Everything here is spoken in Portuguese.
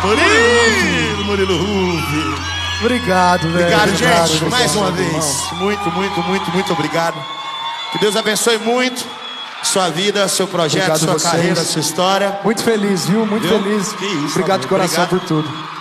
Murilo Huff. Obrigado, velho. Obrigado, gente. Obrigado, Mais uma irmão. vez. Muito obrigado. Que Deus abençoe muito sua vida, seu projeto, Obrigado sua vocês. carreira, sua história. Muito feliz, viu? Muito Viu? feliz. Que isso, Obrigado de coração obrigado. por tudo.